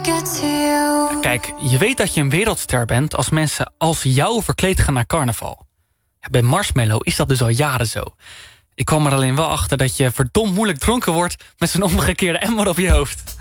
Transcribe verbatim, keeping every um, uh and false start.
Kijk, je weet dat je een wereldster bent als mensen als jou verkleed gaan naar carnaval. Ja, bij Marshmallow is dat dus al jaren zo. Ik kwam er alleen wel achter dat je verdomd moeilijk dronken wordt met zo'n omgekeerde emmer op je hoofd.